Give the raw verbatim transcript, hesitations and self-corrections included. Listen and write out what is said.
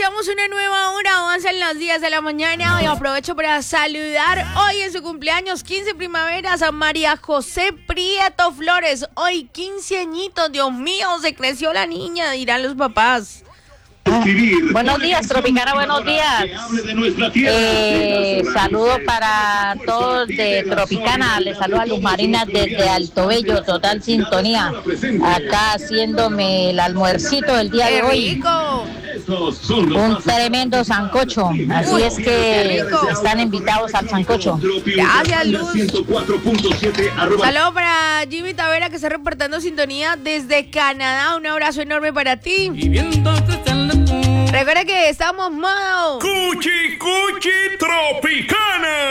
Iniciamos una nueva hora, avanzan los días de la mañana y aprovecho para saludar hoy en su cumpleaños quince primaveras a María José Prieto Flores. Hoy quince añitos, Dios mío, se creció la niña, dirán los papás. Ah, buenos días, Tropicana, buenos días. Eh, saludos para todos de Tropicana. Les saluda Luz Marina desde Alto Bello, total sintonía. Acá haciéndome el almuercito del día de hoy. Un tremendo sancocho. Así Uy, es que están invitados al sancocho. Gracias, Luz. Saludos para Jimmy Tavera que está reportando sintonía desde Canadá. Un abrazo enorme para ti. Recuerda que estamos modo Cuchi Cuchi Tropicana.